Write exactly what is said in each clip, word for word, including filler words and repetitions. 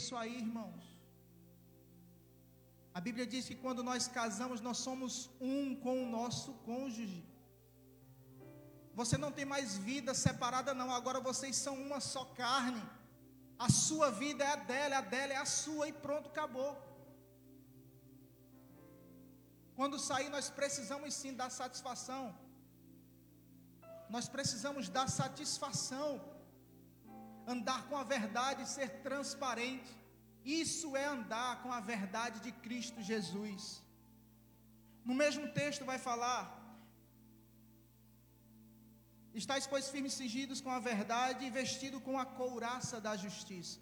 isso aí, irmãos? A Bíblia diz que quando nós casamos, nós somos um com o nosso cônjuge. Você não tem mais vida separada não, agora vocês são uma só carne. A sua vida é a dela, a dela é a sua e pronto, acabou. Quando sair, nós precisamos sim dar satisfação. Nós precisamos dar satisfação. Andar com a verdade, ser transparente. Isso é andar com a verdade de Cristo Jesus. No mesmo texto vai falar: estáis, pois, firmes, cingidos com a verdade e vestido com a couraça da justiça.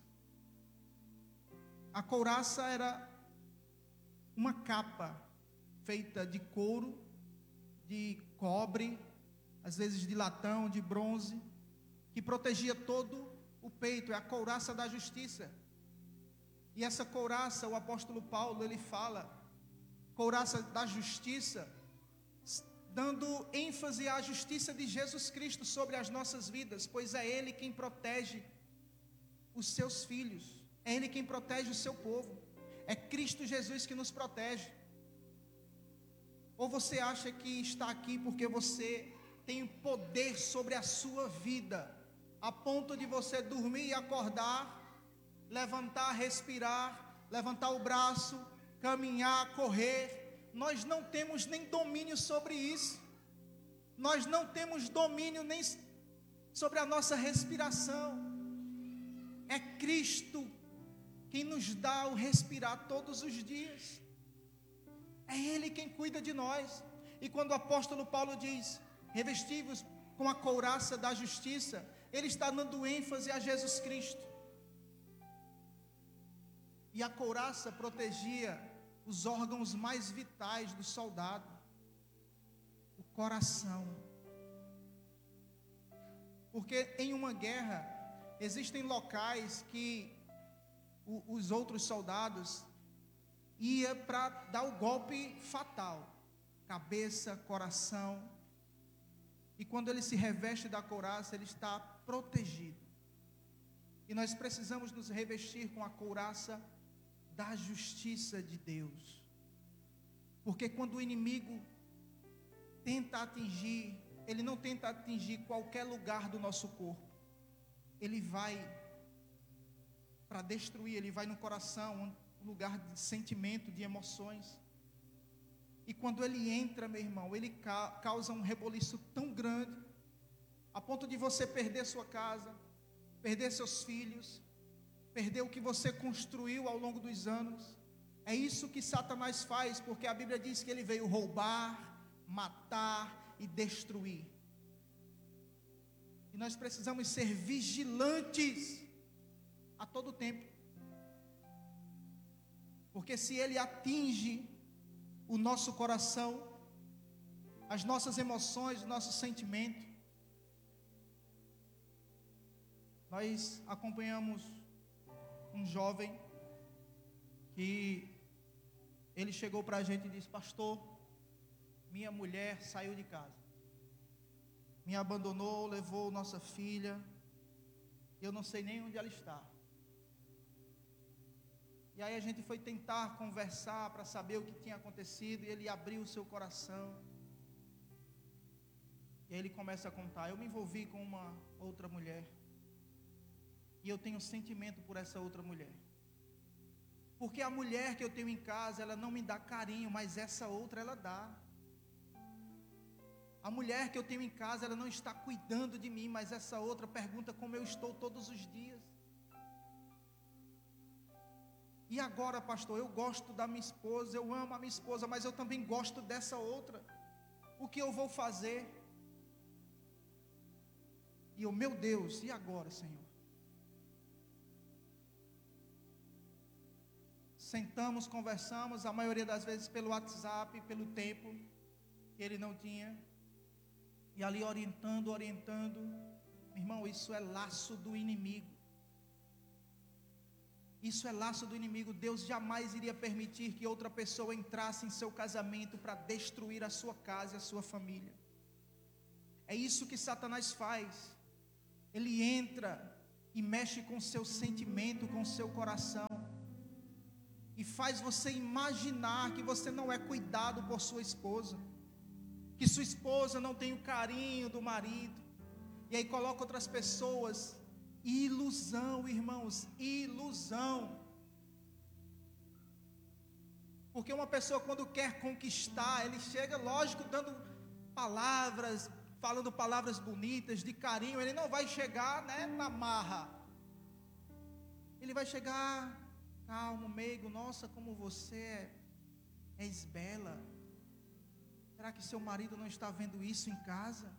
A couraça era uma capa feita de couro, de cobre, às vezes de latão, de bronze, que protegia todo o peito. É a couraça da justiça. E essa couraça, o apóstolo Paulo, ele fala, couraça da justiça, dando ênfase à justiça de Jesus Cristo sobre as nossas vidas, pois é Ele quem protege os seus filhos, é Ele quem protege o seu povo, é Cristo Jesus que nos protege. Ou você acha que está aqui porque você tem poder sobre a sua vida, a ponto de você dormir e acordar, levantar, respirar, levantar o braço, caminhar, correr? Nós não temos nem domínio sobre isso. Nós não temos domínio nem sobre a nossa respiração. É Cristo quem nos dá o respirar todos os dias. É Ele quem cuida de nós. E quando o apóstolo Paulo diz: revestivos com a couraça da justiça, ele está dando ênfase a Jesus Cristo. E a couraça protegia os órgãos mais vitais do soldado, o coração. Porque em uma guerra existem locais que o, os outros soldados iam para dar o golpe fatal, cabeça, coração. E quando ele se reveste da couraça, ele está protegido. E nós precisamos nos revestir com a couraça da justiça de Deus. Porque quando o inimigo tenta atingir, ele não tenta atingir qualquer lugar do nosso corpo. Ele vai para destruir, ele vai no coração, um lugar de sentimento, de emoções. E quando ele entra, meu irmão, ele ca- causa um reboliço tão grande, a ponto de você perder sua casa, perder seus filhos, perder o que você construiu ao longo dos anos. É isso que Satanás faz, porque a Bíblia diz que ele veio roubar, matar e destruir. E nós precisamos ser vigilantes a todo tempo. Porque se ele atinge o nosso coração, as nossas emoções, o nosso sentimento. Nós acompanhamos um jovem que ele chegou para a gente e disse: pastor, minha mulher saiu de casa, me abandonou, levou nossa filha, eu não sei nem onde ela está. E aí a gente foi tentar conversar para saber o que tinha acontecido, e ele abriu o seu coração. E aí ele começa a contar: eu me envolvi com uma outra mulher, e eu tenho sentimento por essa outra mulher. Porque a mulher que eu tenho em casa, ela não me dá carinho, mas essa outra ela dá. A mulher que eu tenho em casa, ela não está cuidando de mim, mas essa outra pergunta como eu estou todos os dias. E agora, pastor, eu gosto da minha esposa, eu amo a minha esposa, mas eu também gosto dessa outra. O que eu vou fazer? E eu, meu Deus, e agora, Senhor? Sentamos, conversamos, a maioria das vezes pelo WhatsApp, pelo tempo que ele não tinha. E ali orientando, orientando. Irmão, isso é laço do inimigo. Isso é laço do inimigo. Deus jamais iria permitir que outra pessoa entrasse em seu casamento para destruir a sua casa e a sua família. É isso que Satanás faz. Ele entra e mexe com o seu sentimento, com o seu coração. faz você imaginar que você não é cuidado por sua esposa, que sua esposa não tem o carinho do marido, e aí coloca outras pessoas. Ilusão, irmãos, ilusão. Porque uma pessoa, quando quer conquistar, ele chega, lógico, dando palavras, falando palavras bonitas, de carinho. Ele não vai chegar, né, na marra. Ele vai chegar calmo, meigo. Nossa, como você é, é esbela. Será que seu marido não está vendo isso em casa?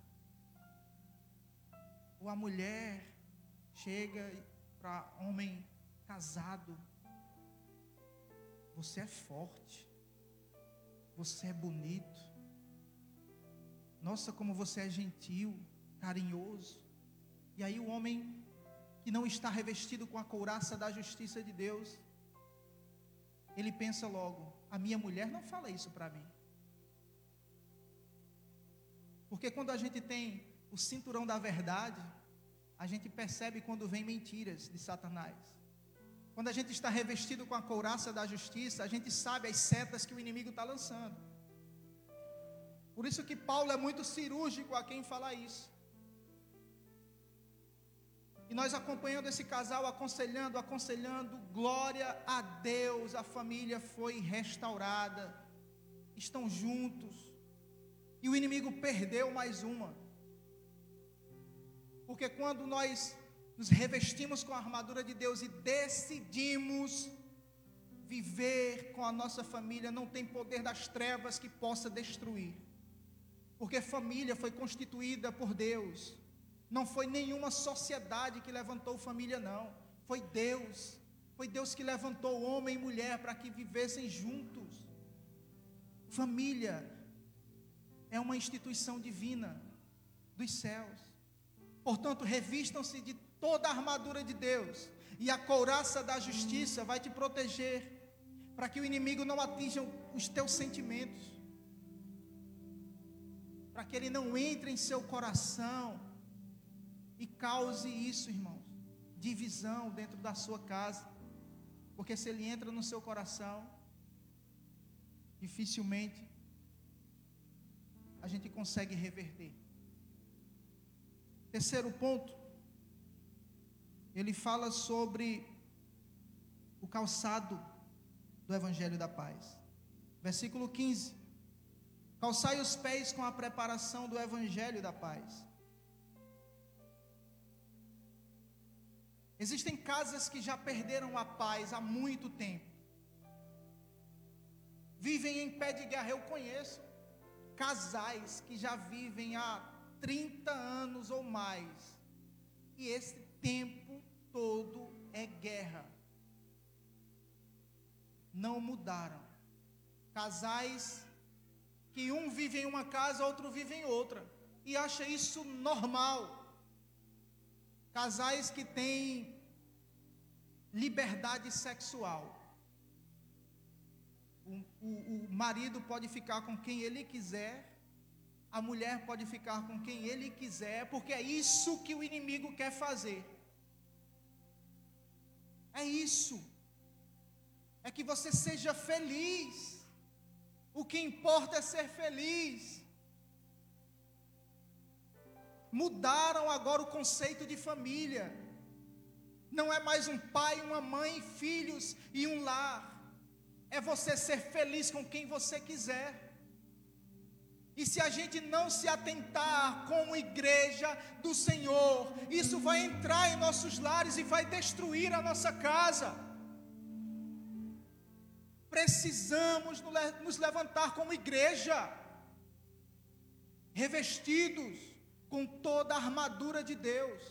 Ou a mulher chega para homem casado: você é forte, você é bonito, nossa, como você é gentil, carinhoso. E aí o homem que não está revestido com a couraça da justiça de Deus, ele pensa logo: a minha mulher não fala isso para mim. Porque quando a gente tem o cinturão da verdade, a gente percebe quando vem mentiras de Satanás. Quando a gente está revestido com a couraça da justiça, a gente sabe as setas que o inimigo está lançando. Por isso que Paulo é muito cirúrgico a quem fala isso. E nós acompanhando esse casal, aconselhando, aconselhando, glória a Deus, a família foi restaurada, estão juntos, e o inimigo perdeu mais uma. Porque quando nós nos revestimos com a armadura de Deus e decidimos viver com a nossa família, não tem poder das trevas que possa destruir. Porque família foi constituída por Deus. Não foi nenhuma sociedade que levantou família, não. Foi Deus. Foi Deus que levantou homem e mulher para que vivessem juntos. Família é uma instituição divina dos céus. Portanto, revistam-se de toda a armadura de Deus, e a couraça da justiça vai te proteger, para que o inimigo não atinja os teus sentimentos, para que ele não entre em seu coração e cause isso, irmãos, divisão dentro da sua casa. Porque se ele entra no seu coração, dificilmente a gente consegue reverter. Terceiro ponto, ele fala sobre o calçado do Evangelho da Paz. Versículo quinze: calçai os pés com a preparação do Evangelho da Paz. Existem casas que já perderam a paz há muito tempo, vivem em pé de guerra. Eu conheço casais que já vivem há trinta anos ou mais, e esse tempo todo é guerra, não mudaram. Casais que um vive em uma casa, outro vive em outra, e acha isso normal. Casais que têm liberdade sexual. O, o, o marido pode ficar com quem ele quiser, a mulher pode ficar com quem ele quiser, porque é isso que o inimigo quer fazer. É isso. É que você seja feliz. O que importa é ser feliz. Mudaram agora o conceito de família. Não é mais um pai, uma mãe, filhos e um lar. É você ser feliz com quem você quiser. E se a gente não se atentar como igreja do Senhor, isso vai entrar em nossos lares e vai destruir a nossa casa. Precisamos nos levantar como igreja, revestidos com toda a armadura de Deus.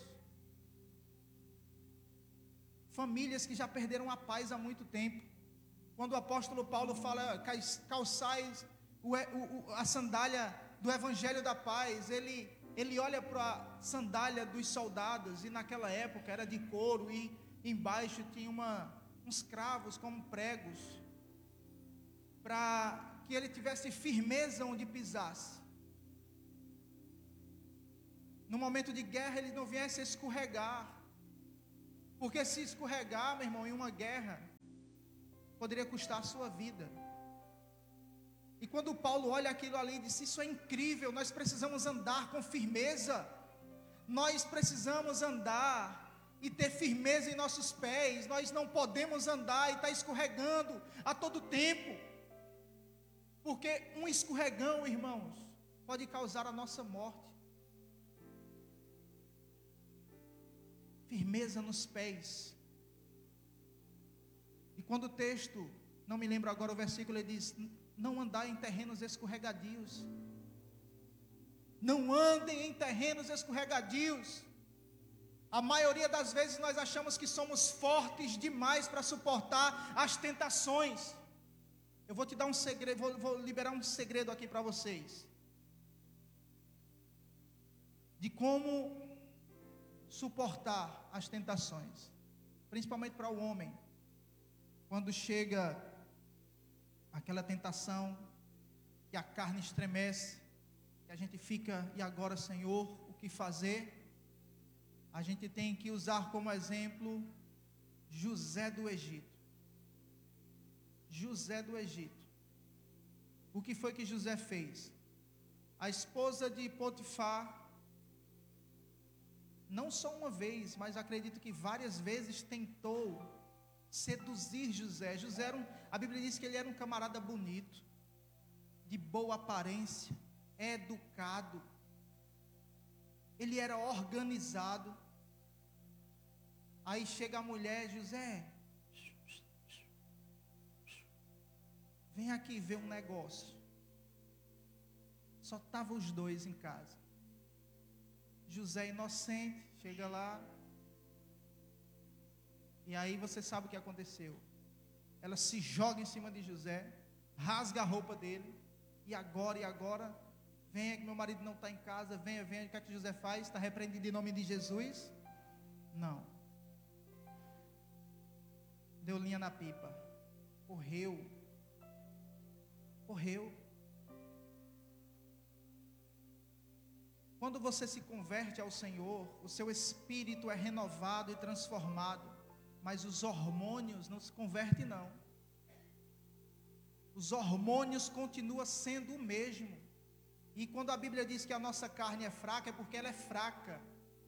Famílias que já perderam a paz há muito tempo. Quando o apóstolo Paulo fala, calçais o, o, a sandália do Evangelho da Paz, ele, ele olha para a sandália dos soldados, e naquela época era de couro, e embaixo tinha uma, uns cravos como pregos, para que ele tivesse firmeza onde pisasse. No momento de guerra ele não viesse a escorregar, porque se escorregar, meu irmão, em uma guerra, poderia custar a sua vida. E quando Paulo olha aquilo ali e diz: isso é incrível, nós precisamos andar com firmeza, nós precisamos andar e ter firmeza em nossos pés, nós não podemos andar e estar escorregando a todo tempo, porque um escorregão, irmãos, pode causar a nossa morte. Firmeza nos pés. E quando o texto, não me lembro agora o versículo, ele diz: não andar em terrenos escorregadios. Não andem em terrenos escorregadios. A maioria das vezes nós achamos que somos fortes demais para suportar as tentações. Eu vou te dar um segredo, vou, vou liberar um segredo aqui para vocês, de como suportar as tentações, principalmente para o homem. Quando chega aquela tentação, que a carne estremece, que a gente fica: e agora, Senhor, o que fazer? A gente tem que usar como exemplo José do Egito. José do Egito. O que foi que José fez? A esposa de Potifar, não só uma vez, mas acredito que várias vezes, tentou seduzir José. José era um, a Bíblia diz que ele era um camarada bonito, de boa aparência, educado, ele era organizado. Aí chega a mulher: José, vem aqui ver um negócio. Só estavam os dois em casa. José inocente, chega lá, e aí você sabe o que aconteceu. Ela se joga em cima de José, rasga a roupa dele, e agora, e agora, venha que meu marido não está em casa, venha, venha, o que é que José faz? Está repreendido em nome de Jesus? Não. Deu linha na pipa, correu, correu. Quando você se converte ao Senhor, o seu espírito é renovado e transformado, mas os hormônios não se convertem não. Os hormônios continuam sendo o mesmo. E quando a Bíblia diz que a nossa carne é fraca, é porque ela é fraca.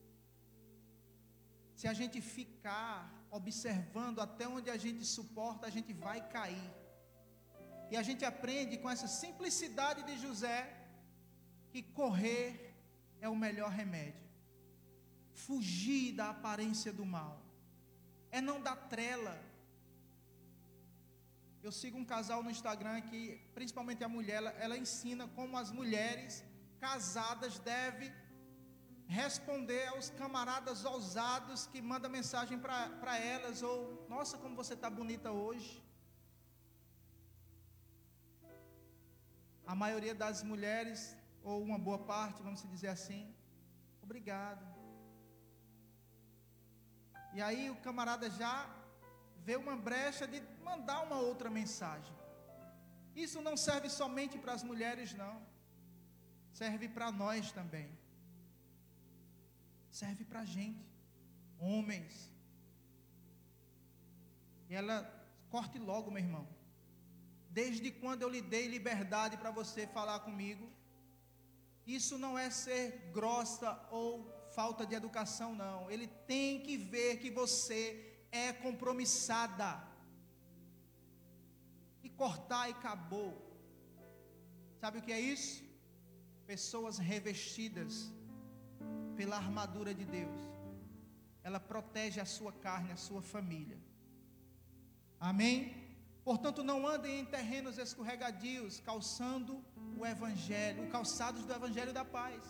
Se a gente ficar observando até onde a gente suporta, a gente vai cair. E a gente aprende com essa simplicidade de José, que correr é o melhor remédio. Fugir da aparência do mal é não dar trela. Eu sigo um casal no Instagram que, principalmente a mulher, ela, ela ensina como as mulheres casadas devem responder aos camaradas ousados que mandam mensagem para elas, ou: nossa, como você está bonita hoje. A maioria das mulheres, ou uma boa parte, vamos dizer assim: obrigado. E aí o camarada já vê uma brecha de mandar uma outra mensagem. Isso não serve somente para as mulheres, não. Serve para nós também. Serve para a gente, homens. E ela: corte logo, meu irmão. Desde quando eu lhe dei liberdade para você falar comigo? Isso não é ser grossa ou falta de educação, não. Ele tem que ver que você é compromissada. E cortar e acabou. Sabe o que é isso? Pessoas revestidas pela armadura de Deus. Ela protege a sua carne, a sua família. Amém? Portanto, não andem em terrenos escorregadios, calçando o evangelho, os calçados do evangelho da paz.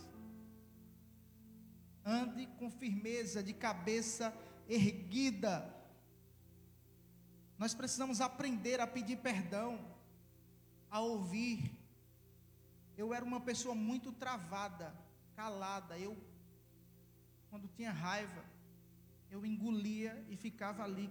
Ande com firmeza, de cabeça erguida. Nós precisamos aprender a pedir perdão, a ouvir. Eu era uma pessoa muito travada, calada. Eu, quando tinha raiva, eu engolia e ficava ali.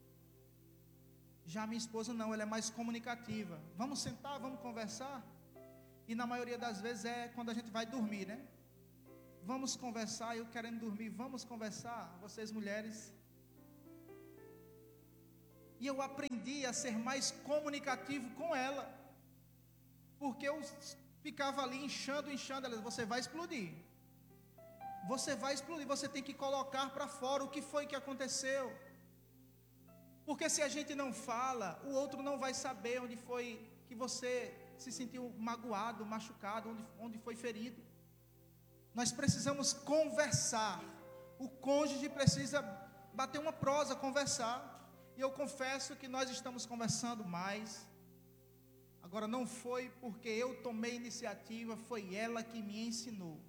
Já minha esposa não, ela é mais comunicativa. Vamos sentar, vamos conversar? E na maioria das vezes é quando a gente vai dormir, né? Vamos conversar, eu querendo dormir, vamos conversar. Vocês mulheres, E eu aprendi a ser mais comunicativo com ela, porque eu ficava ali inchando, inchando, ela, você vai explodir, você vai explodir, você tem que colocar para fora o que foi que aconteceu, porque se a gente não fala, o outro não vai saber onde foi que você se sentiu magoado, machucado, onde, onde foi ferido. Nós precisamos conversar, o cônjuge precisa bater uma prosa, conversar. E eu confesso que nós estamos conversando mais. Agora não foi porque eu tomei iniciativa, foi ela que me ensinou.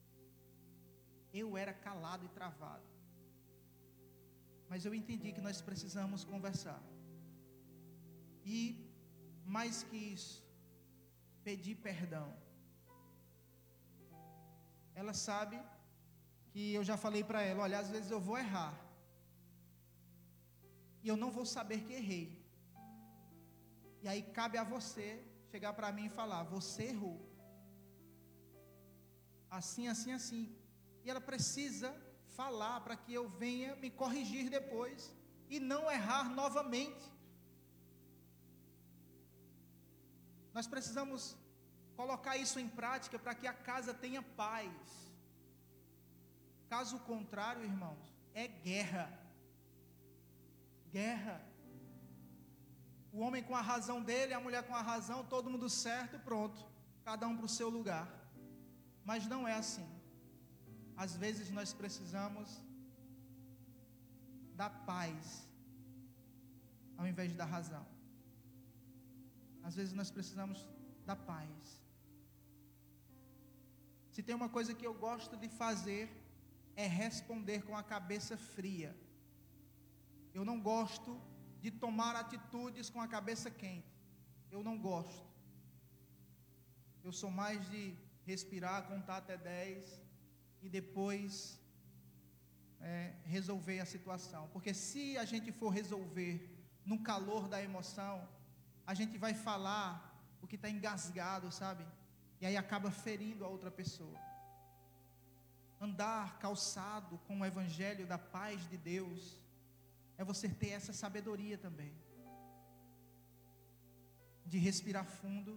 Eu era calado e travado. Mas eu entendi que nós precisamos conversar. E mais que isso, pedir perdão. Ela sabe que eu já falei para ela, olha, às vezes eu vou errar. E eu não vou saber que errei. E aí cabe a você chegar para mim e falar, você errou. Assim, assim, assim. E ela precisa falar para que eu venha me corrigir depois e não errar novamente. Nós precisamos colocar isso em prática para que a casa tenha paz. Caso contrário, irmãos, é guerra. Guerra. O homem com a razão dele, a mulher com a razão, todo mundo certo, pronto. Cada um para o seu lugar. Mas não é assim. Às vezes nós precisamos da paz ao invés da razão. Às vezes nós precisamos da paz. Se tem uma coisa que eu gosto de fazer, é responder com a cabeça fria. Eu não gosto de tomar atitudes com a cabeça quente. Eu não gosto. Eu sou mais de respirar, contar até dez e depois é, resolver a situação. Porque se a gente for resolver no calor da emoção, a gente vai falar o que está engasgado, sabe? E aí acaba ferindo a outra pessoa. Andar calçado com o evangelho da paz de Deus é você ter essa sabedoria também, de respirar fundo,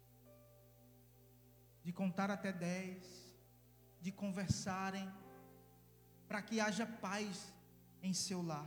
de contar até dez, de conversarem, para que haja paz em seu lar.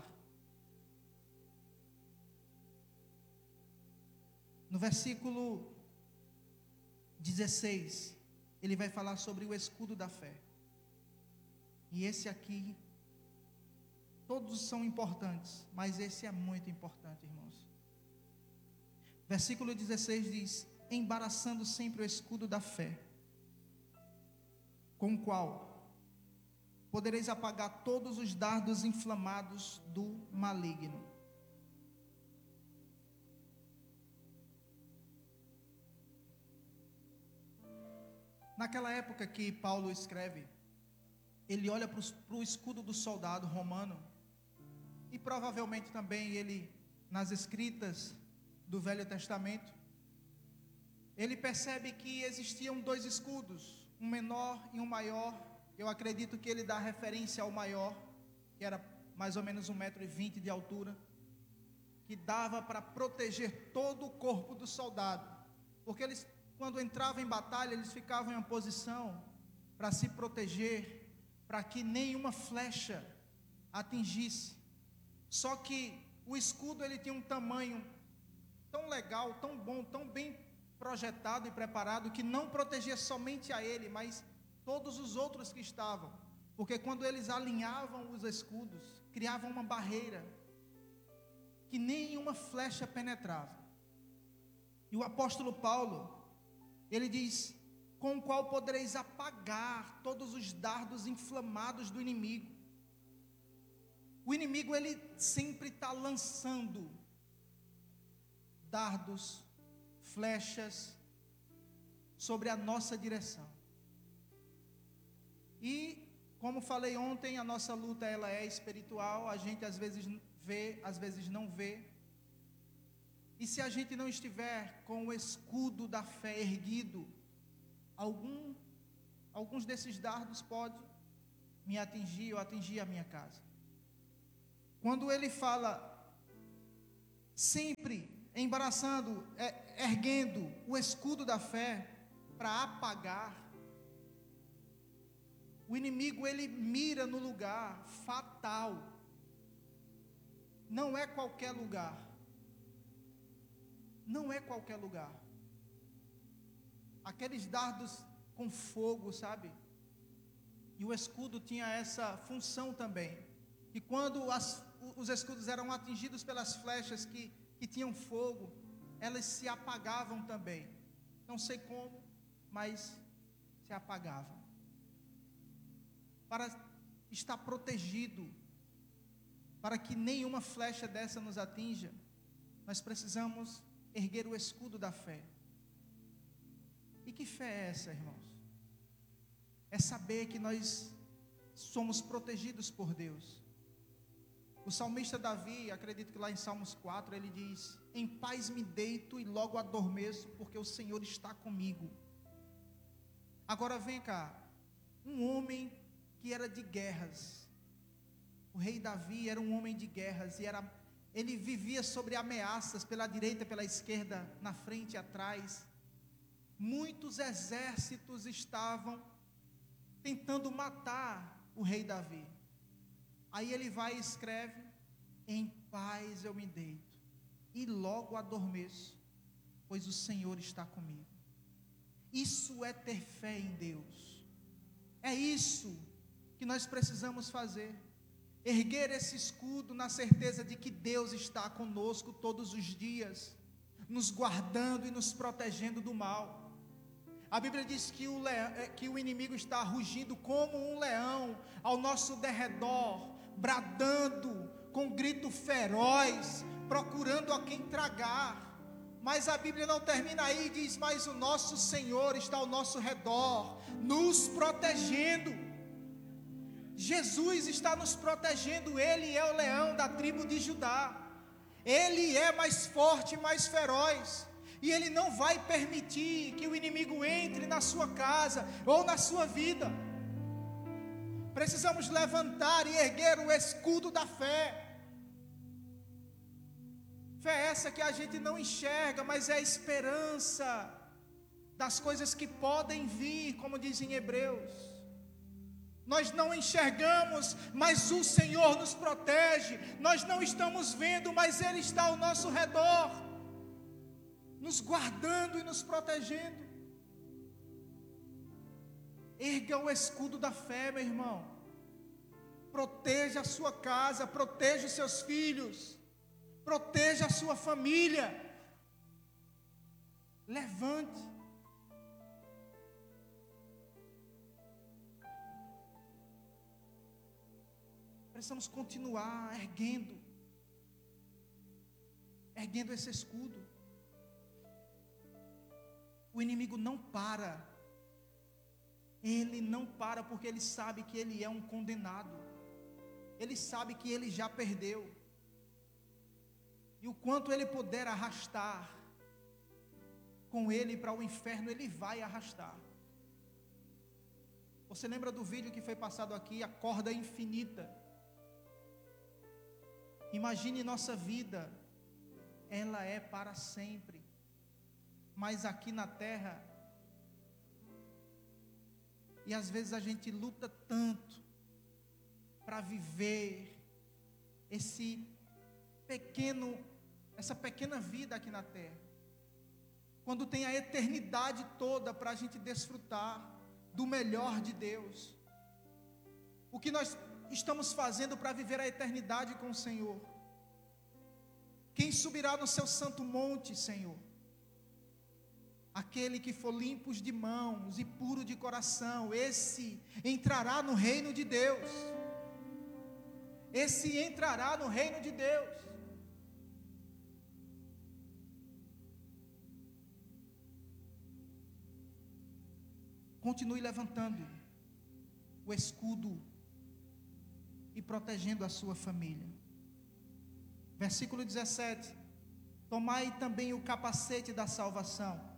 No versículo dezesseis, ele vai falar sobre o escudo da fé. E esse aqui, todos são importantes, mas esse é muito importante, irmãos. Versículo dezesseis diz: embaraçando sempre o escudo da fé, com o qual podereis apagar todos os dardos inflamados do maligno. Naquela época que Paulo escreve, ele olha para o escudo do soldado romano, e provavelmente também ele, nas escritas do Velho Testamento, ele percebe que existiam dois escudos, um menor e um maior. Eu acredito que ele dá referência ao maior, que era mais ou menos um metro e vinte de altura, que dava para proteger todo o corpo do soldado, porque eles, quando entravam em batalha, eles ficavam em uma posição para se proteger, para que nenhuma flecha atingisse. Só que o escudo ele tinha um tamanho tão legal, tão bom, tão bem projetado e preparado, que não protegia somente a ele, mas todos os outros que estavam, porque quando eles alinhavam os escudos, criavam uma barreira que nenhuma flecha penetrava. E o apóstolo Paulo, ele diz: com o qual podereis apagar todos os dardos inflamados do inimigo. O inimigo, ele sempre está lançando dardos, flechas sobre a nossa direção. E, como falei ontem, a nossa luta ela é espiritual. A gente às vezes vê, às vezes não vê. E se a gente não estiver com o escudo da fé erguido, algum, alguns desses dardos podem me atingir ou atingir a minha casa. Quando ele fala sempre embaraçando, é, erguendo o escudo da fé para apagar. O inimigo, ele mira no lugar fatal. Não é qualquer lugar. Não é qualquer lugar. Aqueles dardos com fogo, sabe? E o escudo tinha essa função também. E quando as, os escudos eram atingidos pelas flechas que, que tinham fogo, elas se apagavam também. Não sei como, mas se apagavam. Para estar protegido, para que nenhuma flecha dessa nos atinja, nós precisamos erguer o escudo da fé. E que fé é essa, irmãos? É saber que nós somos protegidos por Deus. O salmista Davi, acredito que lá em Salmos quatro, ele diz: em paz me deito e logo adormeço, porque o Senhor está comigo. Agora vem cá, um homem que era de guerras, o rei Davi era um homem de guerras, e era, ele vivia sobre ameaças, pela direita, pela esquerda, na frente e atrás. Muitos exércitos estavam tentando matar o rei Davi. Aí ele vai e escreve: em paz eu me deito e logo adormeço, pois o Senhor está comigo. Isso é ter fé em Deus. É isso que nós precisamos fazer. Erguer esse escudo na certeza de que Deus está conosco todos os dias, nos guardando e nos protegendo do mal. A Bíblia diz que o, leão, que o inimigo está rugindo como um leão ao nosso derredor, bradando com grito feroz, procurando a quem tragar. Mas a Bíblia não termina aí, diz: mas o nosso Senhor está ao nosso redor, nos protegendo. Jesus está nos protegendo. Ele é o leão da tribo de Judá. Ele é mais forte, mais feroz, e Ele não vai permitir que o inimigo entre na sua casa ou na sua vida. Precisamos levantar e erguer o escudo da fé. Fé essa que a gente não enxerga, mas é a esperança das coisas que podem vir, como diz em Hebreus. Nós não enxergamos, mas o Senhor nos protege. Nós não estamos vendo, mas Ele está ao nosso redor, nos guardando e nos protegendo. Erga o escudo da fé, meu irmão. Proteja a sua casa, proteja os seus filhos, proteja a sua família. Levante. Precisamos continuar erguendo, erguendo esse escudo. O inimigo não para. Ele não para porque ele sabe que ele é um condenado. Ele sabe que ele já perdeu. E o quanto ele puder arrastar com ele para o inferno, ele vai arrastar. Você lembra do vídeo que foi passado aqui, a corda infinita? Imagine nossa vida, ela é para sempre. Mas aqui na terra, e às vezes a gente luta tanto para viver esse pequeno, essa pequena vida aqui na terra, quando tem a eternidade toda para a gente desfrutar do melhor de Deus. O que nós estamos fazendo para viver a eternidade com o Senhor? Quem subirá no seu santo monte, Senhor? Aquele que for limpos de mãos e puro de coração, esse entrará no reino de Deus. Esse entrará no reino de Deus. Continue levantando o escudo e protegendo a sua família. Versículo dezessete: tomai também o capacete da salvação.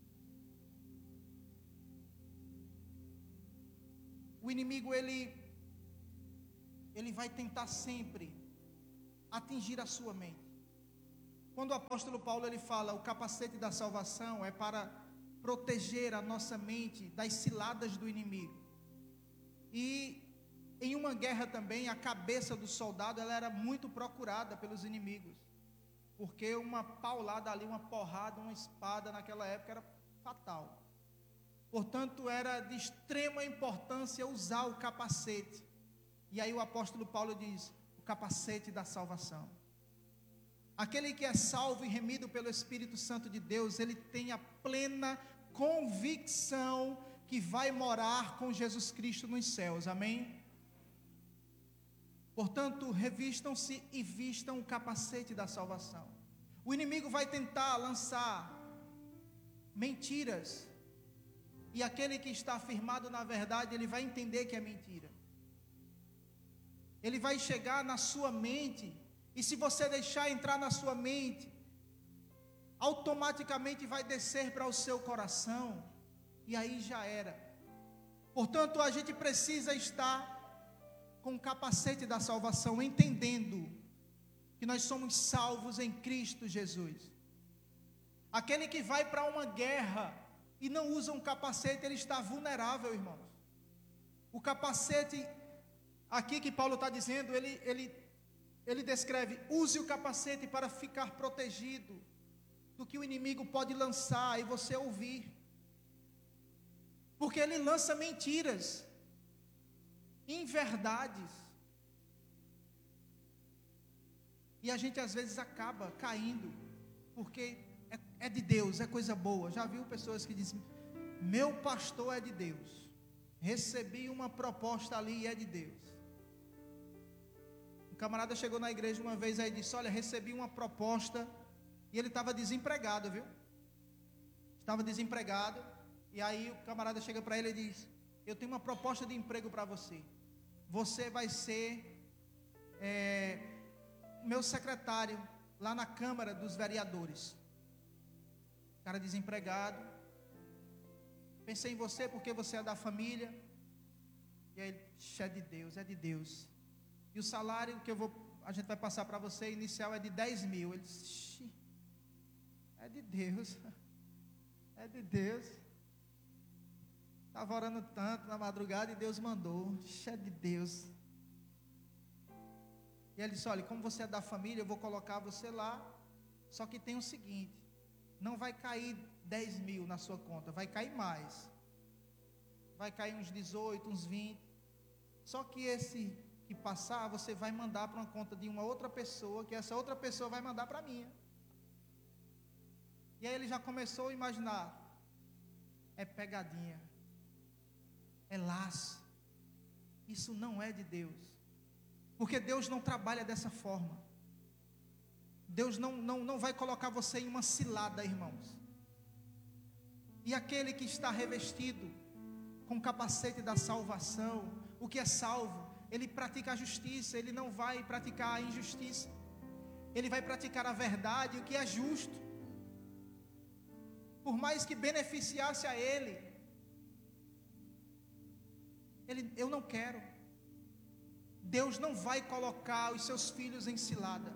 O inimigo, ele, ele vai tentar sempre atingir a sua mente. Quando o apóstolo Paulo ele fala, o capacete da salvação é para proteger a nossa mente das ciladas do inimigo. E em uma guerra também, a cabeça do soldado ela era muito procurada pelos inimigos, porque uma paulada ali, uma porrada, uma espada naquela época era fatal. Portanto, era de extrema importância usar o capacete. E aí o apóstolo Paulo diz, o capacete da salvação. Aquele que é salvo e remido pelo Espírito Santo de Deus, ele tem a plena convicção que vai morar com Jesus Cristo nos céus, amém? Portanto, revistam-se e vistam o capacete da salvação. O inimigo vai tentar lançar mentiras, e aquele que está firmado na verdade, ele vai entender que é mentira. Ele vai chegar na sua mente, e se você deixar entrar na sua mente, automaticamente vai descer para o seu coração, e aí já era. Portanto, a gente precisa estar com o capacete da salvação, entendendo que nós somos salvos em Cristo Jesus. Aquele que vai para uma guerra e não usa um capacete, ele está vulnerável, irmãos. O capacete, aqui que Paulo está dizendo, ele, ele, ele descreve, use o capacete para ficar protegido do que o inimigo pode lançar e você ouvir. Porque ele lança mentiras, inverdades, e a gente às vezes acaba caindo, porque é, é de Deus, é coisa boa. Já viu pessoas que dizem, meu pastor é de Deus, recebi uma proposta ali e é de Deus. Um camarada chegou na igreja uma vez aí e disse, olha, recebi uma proposta, e ele estava desempregado, viu? Estava desempregado, e aí o camarada chega para ele e diz, eu tenho uma proposta de emprego para você. Você vai ser é, meu secretário lá na Câmara dos Vereadores. O cara desempregado. Pensei em você porque você é da família. E aí ele, é de Deus, é de Deus. E o salário que eu vou, a gente vai passar para você inicial é de dez mil. Ele disse, é de Deus. É de Deus. Estava orando tanto na madrugada e Deus mandou, é de Deus. E ele disse, olha, como você é da família, eu vou colocar você lá, só que tem o seguinte, não vai cair dez mil na sua conta, vai cair mais, vai cair uns dezoito, uns vinte, só que esse que passar, você vai mandar para uma conta de uma outra pessoa, que essa outra pessoa vai mandar para a minha. E aí ele já começou a imaginar, é pegadinha, é laço, isso não é de Deus, porque Deus não trabalha dessa forma. Deus não, não, não vai colocar você em uma cilada, irmãos. E aquele que está revestido com o capacete da salvação, o que é salvo, ele pratica a justiça, ele não vai praticar a injustiça, ele vai praticar a verdade, o que é justo, por mais que beneficiasse a ele. Ele, eu não quero. Deus não vai colocar os seus filhos em cilada.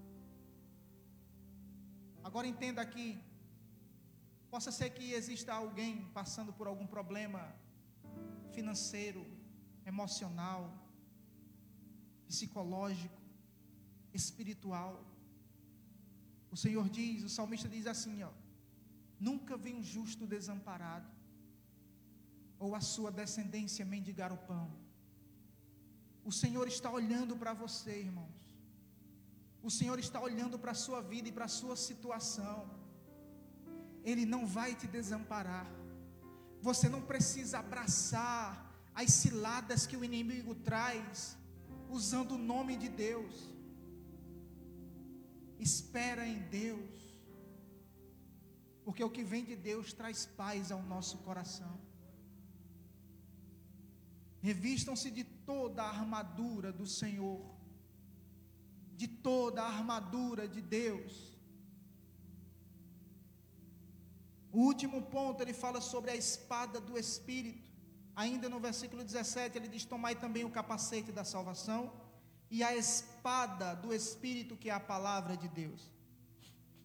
Agora entenda aqui, possa ser que exista alguém passando por algum problema financeiro, emocional, psicológico, espiritual. O Senhor diz, o salmista diz assim, ó, nunca vi um justo desamparado, ou a sua descendência mendigar o pão. O Senhor está olhando para você, irmãos. O Senhor está olhando para a sua vida e para a sua situação. Ele não vai te desamparar. Você não precisa abraçar as ciladas que o inimigo traz, usando o nome de Deus. Espera em Deus, porque o que vem de Deus traz paz ao nosso coração. Revistam-se de toda a armadura do Senhor, de toda a armadura de Deus. O último ponto, ele fala sobre a espada do Espírito. Ainda no versículo dezessete, ele diz, tomai também o capacete da salvação, e a espada do Espírito, que é a palavra de Deus.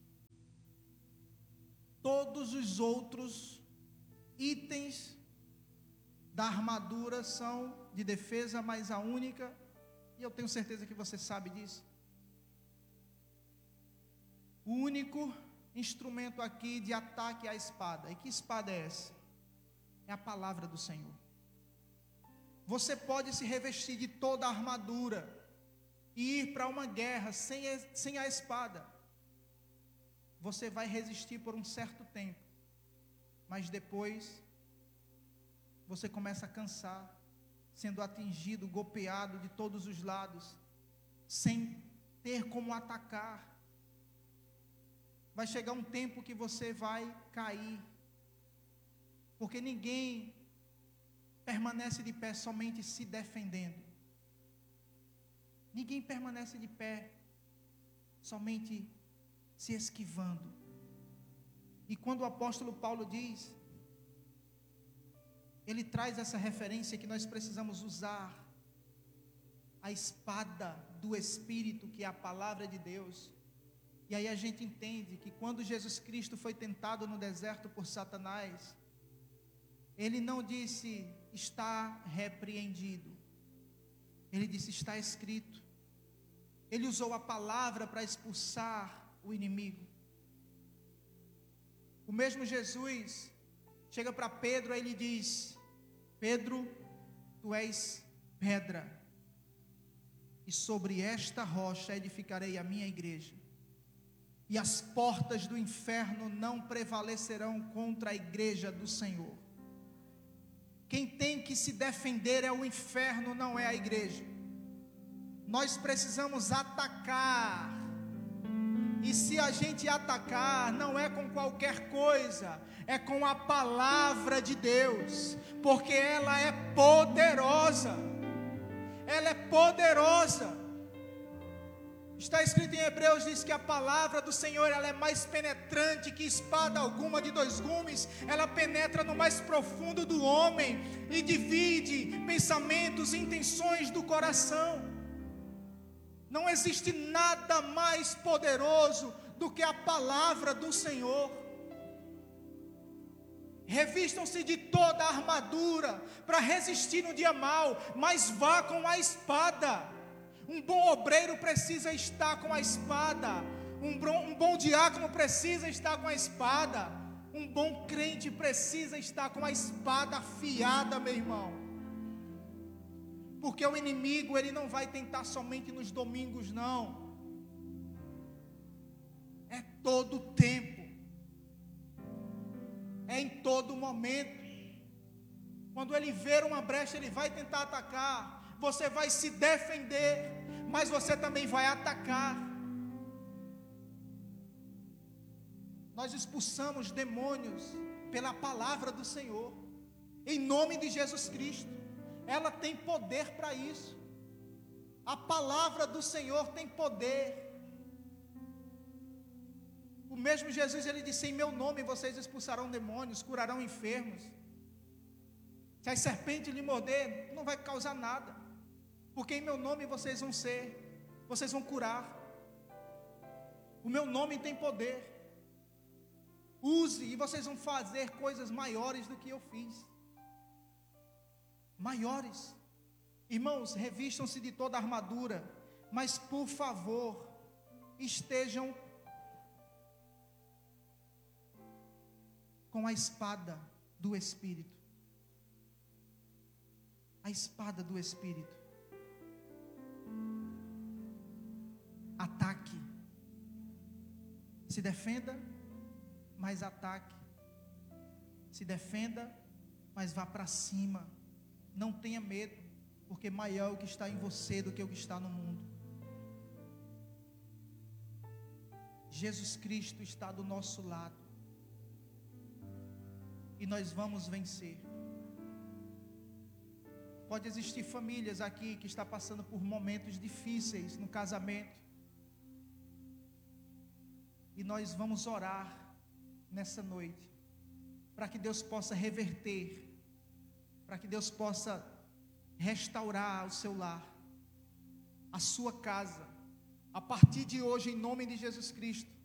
todos os outros itens da armadura são de defesa, mas a única, e eu tenho certeza que você sabe disso, o único instrumento aqui de ataque é a espada. E que espada é essa? É a palavra do Senhor. Você pode se revestir de toda a armadura e ir para uma guerra sem, sem a espada. Você vai resistir por um certo tempo, mas depois você começa a cansar, sendo atingido, golpeado de todos os lados, sem ter como atacar. Vai chegar um tempo que você vai cair, porque ninguém permanece de pé somente se defendendo. Ninguém permanece de pé somente se esquivando. E quando o apóstolo Paulo diz, ele traz essa referência que nós precisamos usar a espada do Espírito, que é a palavra de Deus. E aí a gente entende que quando Jesus Cristo foi tentado no deserto por Satanás, ele não disse, está repreendido. Ele disse, está escrito. Ele usou a palavra para expulsar o inimigo. O mesmo Jesus chega para Pedro e ele diz, Pedro, tu és pedra, e sobre esta rocha edificarei a minha igreja, e as portas do inferno não prevalecerão contra a igreja do Senhor. Quem tem que se defender é o inferno, não é a igreja. Nós precisamos atacar, e se a gente atacar, não é com qualquer coisa, é com a palavra de Deus, porque ela é poderosa, ela é poderosa. Está escrito em Hebreus, diz que a palavra do Senhor, ela é mais penetrante que espada alguma de dois gumes, ela penetra no mais profundo do homem, e divide pensamentos e intenções do coração. Não existe nada mais poderoso do que a palavra do Senhor. Revistam-se de toda a armadura, para resistir no dia mau, mas vá com a espada. Um bom obreiro precisa estar com a espada, um bom, um bom diácono precisa estar com a espada, um bom crente precisa estar com a espada afiada, meu irmão, porque o inimigo, ele não vai tentar somente nos domingos, não, é todo o tempo, é em todo momento. Quando ele ver uma brecha, ele vai tentar atacar. Você vai se defender, mas você também vai atacar. Nós expulsamos demônios pela palavra do Senhor, em nome de Jesus Cristo. Ela tem poder para isso. A palavra do Senhor tem poder. O mesmo Jesus, ele disse, em meu nome vocês expulsarão demônios, curarão enfermos. Se as serpentes lhe morder, não vai causar nada, porque em meu nome vocês vão ser, vocês vão curar. O meu nome tem poder. Use e vocês vão fazer coisas maiores do que eu fiz. Maiores. Irmãos, revistam-se de toda a armadura, mas por favor, estejam com a espada do Espírito. A espada do Espírito. Ataque. Se defenda, mas ataque. Se defenda, mas vá para cima. Não tenha medo, porque maior é o que está em você do que o que está no mundo. Jesus Cristo está do nosso lado, e nós vamos vencer. Pode existir famílias aqui que estão passando por momentos difíceis no casamento, e nós vamos orar nessa noite, para que Deus possa reverter, para que Deus possa restaurar o seu lar, a sua casa, a partir de hoje, em nome de Jesus Cristo.